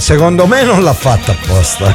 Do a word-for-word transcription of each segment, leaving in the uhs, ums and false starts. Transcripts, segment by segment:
secondo me non l'ha fatta apposta.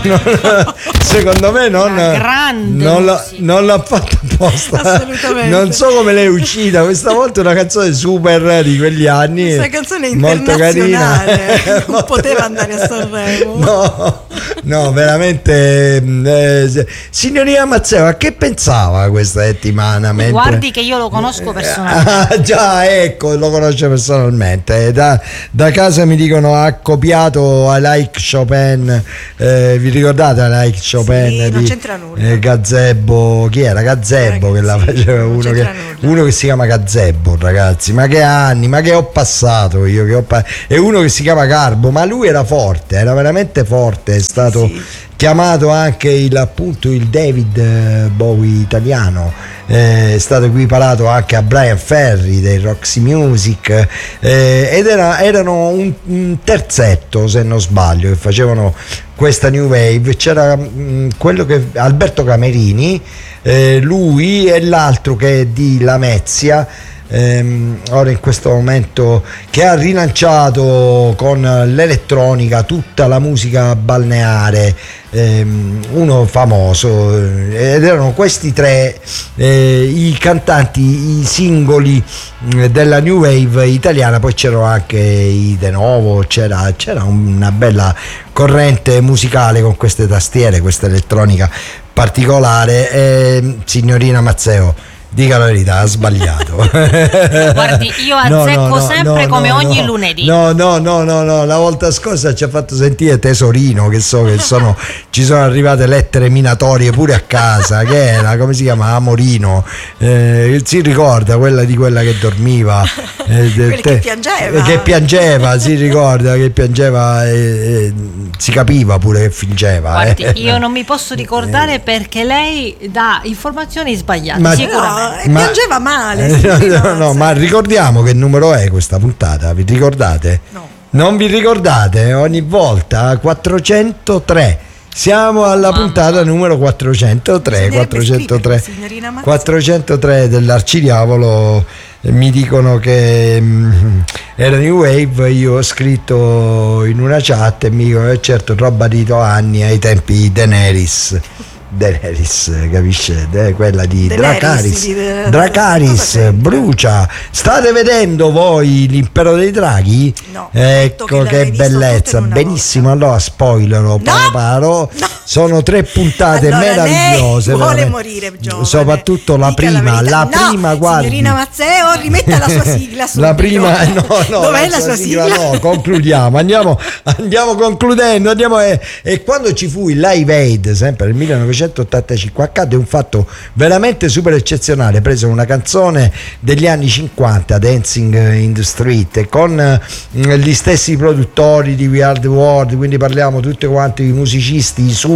Secondo me non, non, l'ha, non l'ha fatta apposta. Assolutamente. Non so come l'è uscita questa volta, una canzone super di quegli anni. Questa canzone molto carina. Non poteva andare a Sanremo. No, no, veramente. Eh, signorina Mazzeo, a che pensava questa settimana? Mentre... Guardi che io lo conosco personalmente. Ah, già, ecco, lo conosce personalmente. Da, da casa mi dicono ha copiato I Like Chopin. Eh, vi ricordate I Like Chopin? Sì, di, non c'entra nulla. Eh, Gazebo, chi era? Gazebo che la faceva, uno che, uno che si chiama Gazebo, ragazzi. Ma che anni, ma che ho passato io? Che ho pa- e uno che si chiama Garbo, ma lui era forte, era veramente forte, è stato sì. chiamato anche il, appunto il David Bowie italiano, eh, è stato equiparato anche a Brian Ferry dei Roxy Music, eh, ed era, erano un, un terzetto, se non sbaglio, che facevano questa new wave. C'era mh, quello che Alberto Camerini, eh, lui e l'altro che è di Lamezia, ehm, ora in questo momento, che ha rilanciato con l'elettronica tutta la musica balneare, ehm, uno famoso, ed erano questi tre eh, i cantanti, i singoli della new wave italiana. Poi c'erano anche i De Novo, c'era, c'era una bella corrente musicale con queste tastiere, questa elettronica particolare. eh, signorina Mazzeo, dica la verità, ha sbagliato. Guardi, io azzecco no, no, sempre no, come no, ogni no, lunedì. No, no, no, no, no, la volta scorsa ci ha fatto sentire Tesorino, che so che sono, ci sono arrivate lettere minatorie pure a casa, che era, come si chiama, Amorino, eh, si ricorda quella di quella che dormiva, eh, te, che piangeva. Che piangeva, si ricorda che piangeva, e, e, si capiva pure che fingeva. Guardi, eh. io non mi posso ricordare perché lei dà informazioni sbagliate, ma, sicuramente. No, ma, piangeva male. No, no, no, ma ricordiamo che numero è questa puntata, vi ricordate? No. Non vi ricordate? Ogni volta quattrocentotre. Siamo alla Mamma. puntata numero quattrocentotre, quattrocentotre, quattrocentotre dell'Arcidiavolo. Mi dicono che mh, era New Wave. Io ho scritto in una chat e mi dicono che certo roba di Toanni ai tempi di Daenerys. Daenerys, capisce? De, quella di Dracarys. Di, de, Dracarys brucia. State vedendo voi l'Impero dei Draghi? No, ecco che, che bellezza. Benissimo, volta. Allora spoilerò, no, paro. No. Sono tre puntate allora, meravigliose. Lei vuole morire, giovane. Soprattutto la Dica prima, la, la no, prima, guardi. Signorina Mazzeo, rimetta la sua sigla subito. La prima, no, no. Dov'è la, la sua sigla? sigla? No, concludiamo. Andiamo, andiamo concludendo. Andiamo e, e quando ci fu il Live Aid, sempre nel millenovecentottantacinque, accadde un fatto veramente super eccezionale. Presero una canzone degli anni cinquanta, Dancing in the Street, e con gli stessi produttori di We Are the World, quindi parliamo tutti quanti i musicisti super,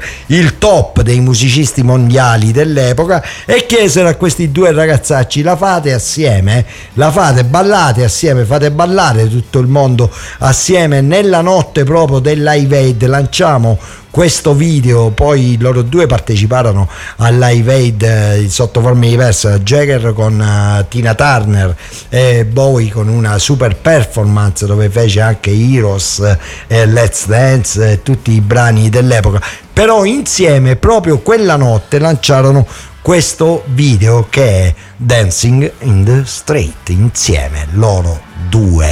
il top dei musicisti mondiali dell'epoca, e chiesero a questi due ragazzacci: la fate assieme? La fate, ballate assieme, fate ballare tutto il mondo assieme nella notte proprio del Live Aid, lanciamo questo video. Poi loro due parteciparono al Live Aid eh, sotto forme diverse, Jagger con uh, Tina Turner e Bowie con una super performance dove fece anche Heroes e eh, Let's Dance e eh, tutti i brani dell'epoca. Però insieme proprio quella notte lanciarono questo video che è Dancing in the Street, insieme loro due.